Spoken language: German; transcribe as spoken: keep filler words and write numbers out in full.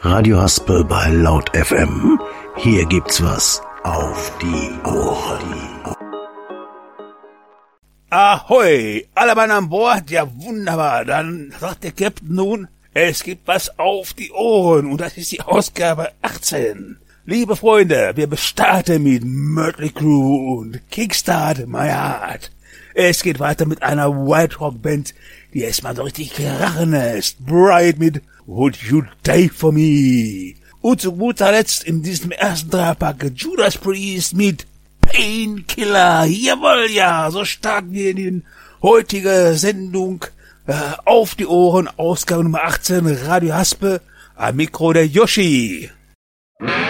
Radio Haspel bei Laut F M. Hier gibt's was auf die Ohren. Ahoi, alle Mann an Bord, ja wunderbar, dann sagt der Captain nun, es gibt was auf die Ohren und das ist die Ausgabe achtzehn. Liebe Freunde, wir starten mit Mötley Crüe und Kickstart My Heart. Es geht weiter mit einer White Rock Band, die erstmal so richtig krachen lässt. Bright mit Would You Die For Me. Und zu guter Letzt in diesem ersten Dreipack Judas Priest mit Painkiller. Jawohl, ja, so starten wir in die heutige Sendung äh, auf die Ohren. Ausgabe Nummer achtzehn, Radio Haspel. Am Mikro der Yoshi.